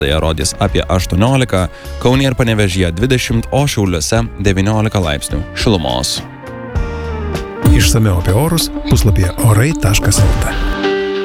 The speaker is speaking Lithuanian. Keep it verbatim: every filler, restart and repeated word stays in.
Tai rodys apie aštuoniolika, Kaune ir Panevėžyje dvidešimt, o Šiauliuose devyniolika laipsnių šilumos. Išsamiau apie orus puslapyje orai taškas lt.